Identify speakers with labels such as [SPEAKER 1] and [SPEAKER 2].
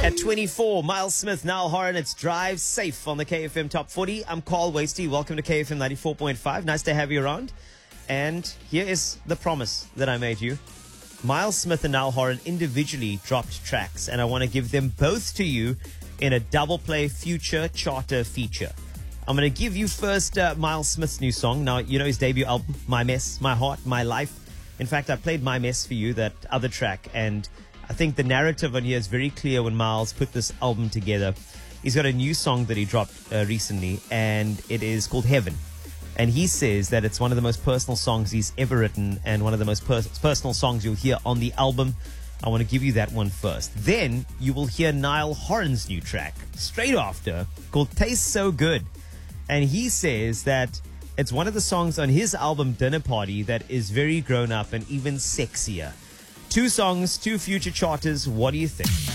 [SPEAKER 1] At 24, Miles Smith, Niall Horan, it's Drive Safe on the KFM Top 40. I'm Carl Wasty. Welcome to KFM 94.5. Nice to have you around. And here is the promise that I made you. Miles Smith and Niall Horan individually dropped tracks, and I want to give them both to you in a double play future charter feature. I'm going to give you first Miles Smith's new song. Now, you know his debut album, My Mess, My Heart, My Life. In fact, I played My Mess for you, that other track, and I think the narrative on here is very clear when Miles put this album together. He's got a new song that he dropped recently, and it is called Heaven. And he says that it's one of the most personal songs he's ever written and one of the most personal songs you'll hear on the album. I want to give you that one first. Then you will hear Niall Horan's new track straight after, called Taste So Good. And he says that it's one of the songs on his album Dinner Party that is very grown up and even sexier. Two songs, two future charters. What do you think?